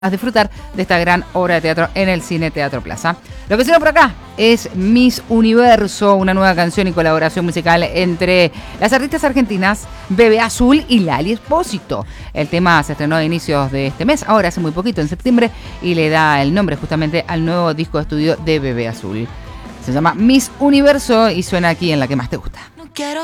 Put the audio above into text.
a disfrutar de esta gran obra de teatro en el Cine Teatro Plaza. Lo que sigue por acá es Miss Universo, una nueva canción y colaboración musical entre las artistas argentinas Bebe Azul y Lali Espósito. El tema se estrenó a inicios de este mes, ahora hace muy poquito, en septiembre, y le da el nombre justamente al nuevo disco de estudio de Bebe Azul. Se llama Miss Universo y suena aquí en La Que Más Te Gusta.